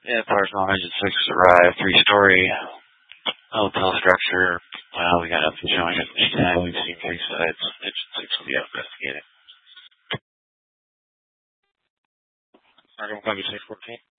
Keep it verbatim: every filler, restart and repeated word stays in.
Yeah, Parsonal Engine six has arrived. Three-story hotel structure. Well, we got nothing showing us anytime. We've seen three sites. Engine six will be out investigating. Arkham County six fourteen.